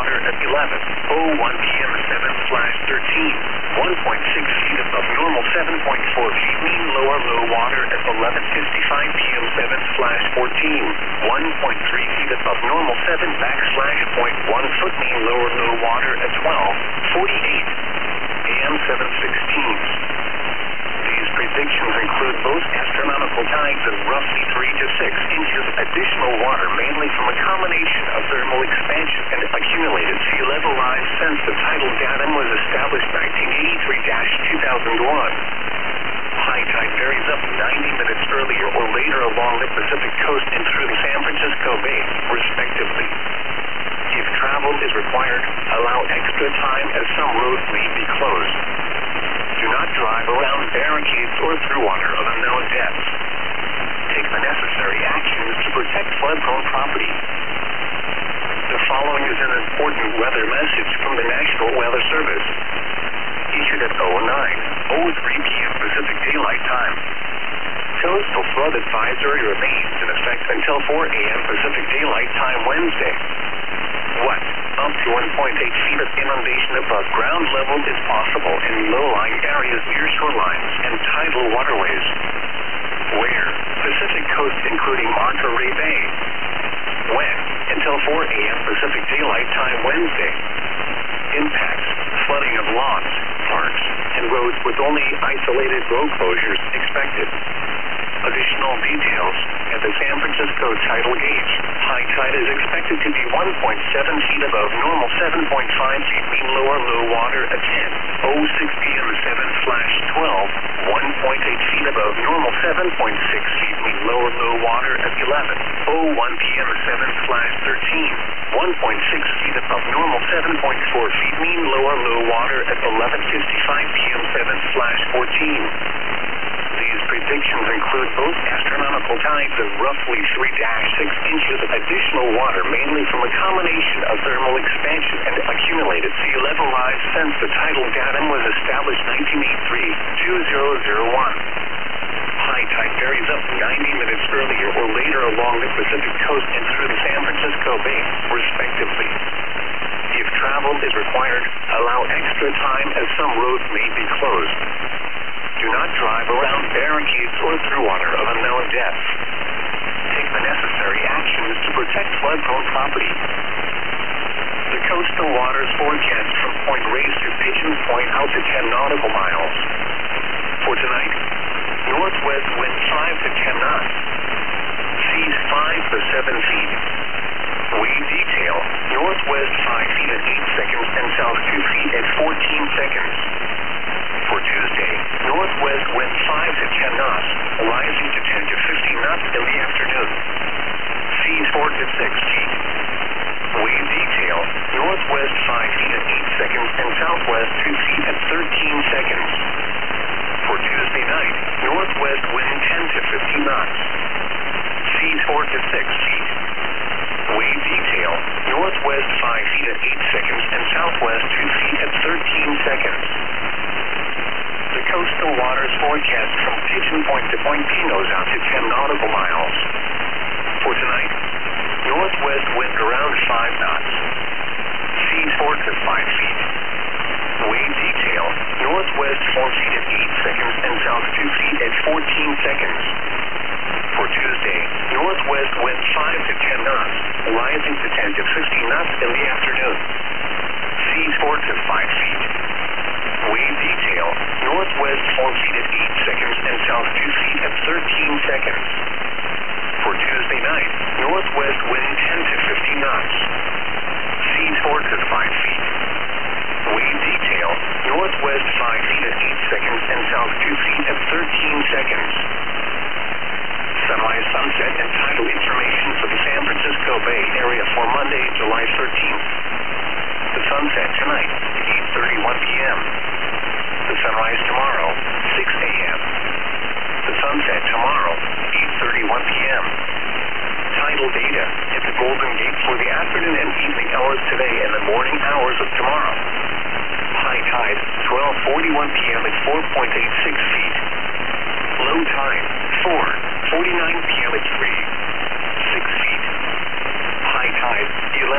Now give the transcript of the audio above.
water at 11:01 p.m. 7/13. 1.6 feet above normal, 7.4 feet mean lower low water at 11:55 p.m. 7/14. 1.3 feet above normal, 7/.1 foot mean lower low water at 12:48 a.m. 7/16. These predictions include both astronomical tides and roughly 3 to 6 inches additional water, mainly from a combination of thermal expansion and accumulated sea level rise since the tidal datum was established 1983-2001. High tide varies up 90 minutes earlier or later along the Pacific coast and through the San Francisco Bay, respectively. If travel is required, allow extra time as some roads may be closed. Do not drive around barricades or through water of unknown depths. Take the necessary actions to protect flood-prone property. The following is an important weather message from the National Weather Service. Issued at 09:03 p.m. Pacific Daylight Time. Coastal flood advisory remains in effect until 4 a.m. Pacific Daylight Time Wednesday. What? Up to 1.8 feet of inundation above ground level is possible in low-lying areas near shorelines and tidal waterways. Where? Pacific coast including Monterey Bay. When? Until 4 a.m. Pacific Daylight Time Wednesday. Impacts: flooding of lawns, parks, and roads with only isolated road closures expected. Additional details at the San Francisco tidal gauge. High tide is expected to be 1.7 feet above normal, 7.5 feet mean lower low water at 10:06 p.m. 7/12. 1.8 feet above normal, 7.6 feet mean lower low water at 11:01 p.m. 7/13. 1.6 feet above normal, 7.4 feet mean lower low water at 11:55 p.m. 7/14. These predictions include both astronomical tides and roughly 3-6 inches of additional water, mainly from a combination of thermal expansion and accumulated sea level rise since the tidal datum was established 1983-2001. High tide varies up 90 minutes earlier or later along the Pacific coast and through the San Francisco Bay, respectively. If travel is required, allow extra time as some roads may be closed. Do not drive around barricades or through water of unknown depths. Take the necessary actions to protect flood-prone property. The coastal waters forecast from Point Reyes to Pigeon Point out to 10 nautical miles. For tonight, northwest wind 5 to 10 knots. Seas 5 to 7 feet. Wave detail, northwest 5 feet at 8 seconds and south 2 feet at 14 seconds. For Tuesday, northwest wind 5 to 10 knots, rising to 10 to 15 knots in the afternoon. Seas 4 to 6 feet. Wave detail, northwest 5 feet at 8 seconds and southwest 2 feet at 13 seconds. For Tuesday night, northwest wind 10 to 15 knots. Seas 4 to 6 feet. Wave detail, northwest 5 feet at 8 seconds and southwest 2 feet at 13 seconds. The coastal waters forecast from Pigeon Point to Point Pinos out to 10 nautical miles. For tonight, northwest wind around 5 knots. Seas 4 to 5 feet. Wave detail, northwest 4 feet at 8 seconds and south 2 feet at 14 seconds. For Tuesday, northwest wind 5 to 10 knots, rising to 10 to 15 knots in the afternoon. Seas 4 to 5 feet. Wave detail, northwest 4 feet at 8 seconds and south 2 feet at 13 seconds. For Tuesday night, northwest wind 10 to 15 knots. Seas 4 to 5 feet. Wave detail, northwest 5 feet at 8 seconds and south 2 feet at 13 seconds. Sunrise, sunset, and tidal information for the San Francisco Bay Area for Monday, July 13th. The sunset tonight, 8:31 p.m. The sunrise tomorrow, 6 a.m. The sunset tomorrow, 8:31 p.m. Tidal data at the Golden Gate for the afternoon and evening hours today and the morning hours of tomorrow. High tide, 12:41 p.m. at 4.86 feet. Low tide, 4:49 p.m. at 3.6 feet. High tide, 11.